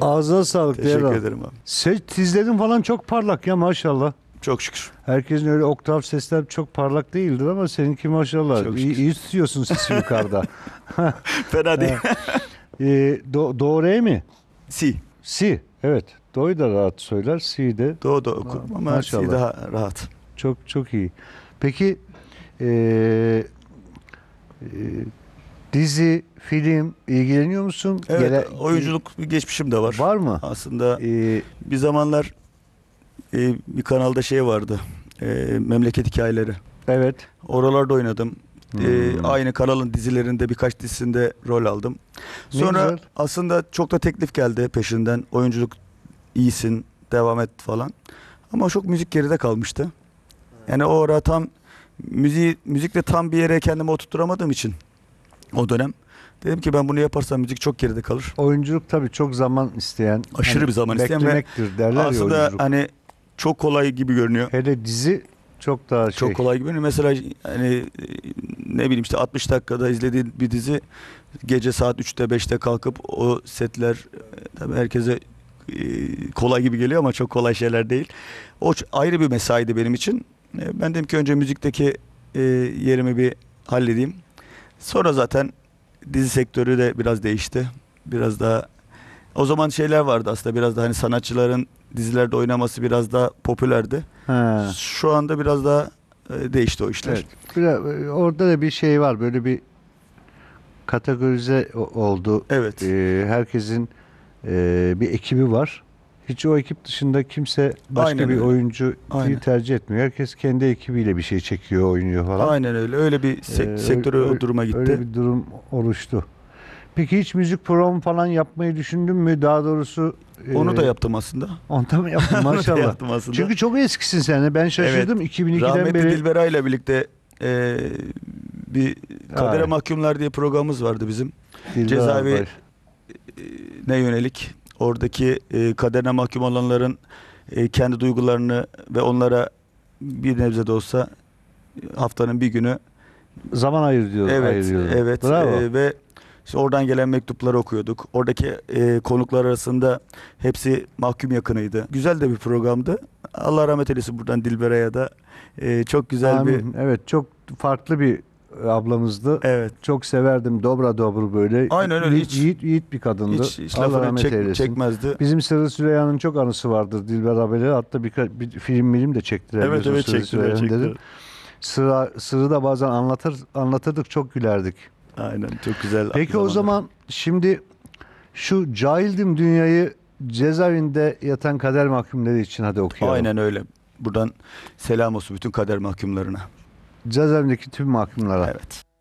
Ağzına sağlık. Teşekkür ederim abi. Ses tizlerin falan çok parlak ya maşallah. Çok şükür. Herkesin öyle oktav sesler çok parlak değildir ama seninki maşallah. Çok İyi, iyi tutuyorsun sesi yukarıda. Fena değil. Do re mi? Si. Si. Evet. Do'yu da rahat söyler. Si de. Do okurum ama Maşallah. si daha rahat. Çok çok iyi. Peki e, e, dizi, film ilgileniyor musun? Evet, oyunculuk bir geçmişim de var. Var mı? Aslında bir zamanlar bir kanalda şey vardı. Memleket Hikayeleri. Evet. Oralarda oynadım. Aynı kanalın dizilerinde birkaç dizisinde rol aldım. Sonra aslında çok da teklif geldi peşinden. Oyunculuk iyisin, devam et falan. Ama çok müzik geride kalmıştı. Yani o ara tam müzikle tam bir yere kendimi oturtturamadığım için o dönem dedim ki ben bunu yaparsam müzik çok geride kalır. Oyunculuk tabii çok zaman isteyen, Aşırı bir zaman isteyen ve beklemektir derler aslında ya oyunculuk. hani çok kolay gibi görünüyor. Hele dizi çok daha Çok kolay gibi görünüyor. Mesela hani ne bileyim işte 60 dakikada izlediğin bir dizi gece saat 3'te 5'te kalkıp o setler tabii herkese kolay gibi geliyor ama çok kolay şeyler değil. O ayrı bir mesaiydi benim için. Ben dedim ki önce müzikteki yerimi bir halledeyim. Sonra zaten dizi sektörü de biraz değişti. Biraz daha o zaman şeyler vardı aslında biraz daha hani sanatçıların dizilerde oynaması biraz daha popülerdi. Ha. Şu anda biraz daha değişti o işler. Evet. Orada da bir şey var. Böyle bir kategorize oldu. Evet. Herkesin bir ekibi var. Hiç o ekip dışında kimse başka Aynen bir öyle. oyuncuyu Aynen. tercih etmiyor. Herkes kendi ekibiyle bir şey çekiyor, oynuyor falan. Aynen öyle. Öyle bir sektöre o duruma gitti. Öyle bir durum oluştu. Peki hiç müzik programı falan yapmayı düşündün mü? Daha doğrusu Onu da yaptım aslında. Onda mı yaptın Onu da maşallah. yaptım aslında. Çünkü çok eskisin sen. Ben şaşırdım. Evet. 2002'den Rahmetli beri. Dilberay ile birlikte bir Kadere Evet. Mahkumlar diye programımız vardı bizim. Dilber Cezaevi Albay. ne yönelik oradaki kaderine mahkum olanların kendi duygularını ve onlara bir nebze de olsa haftanın bir günü Zaman ayırıyordu. evet Bravo. ve işte oradan gelen mektupları okuyorduk. Oradaki konuklar arasında hepsi mahkum yakınıydı. Güzel de bir programdı. Allah rahmet eylesin buradan Dilberay'a da çok güzel Amin. Evet, çok farklı bir ablamızdı. Evet. Çok severdim. Dobra dobra böyle. Aynen öyle. Yiğit bir kadındı. Hiç Allah lafını rahmet eylesin. çekmezdi. Bizim Sırrı Süreyya'nın çok anısı vardır Dilber abiyle. Hatta bir film de çektiler. Evet biliyorsun Sırrı çektiler. Süreyya'nın. Sırrı da bazen anlatırdık, çok gülerdik. Aynen, çok güzel. Peki o zaman şimdi şu Cahildim Dünyayı cezaevinde yatan kader mahkumları için hadi okuyalım. Aynen öyle. Buradan selam olsun bütün kader mahkumlarına. Cezaevindeki tüm mahkumlara. Evet.